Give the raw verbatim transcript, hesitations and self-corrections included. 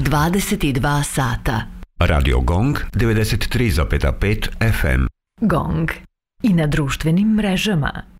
dvadeset dva sata. Radio Gong devedeset tri zarez pet F M. Gong. I na društvenim mrežama.